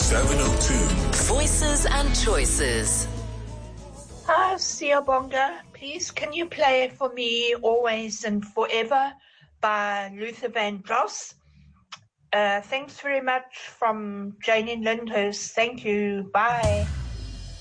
702. Voices and Choices. Hi, Siyabonga. Please, can you play for me Always and Forever by Luther Vandross? Thanks very much from Jane in Lyndhurst. Thank you. Bye.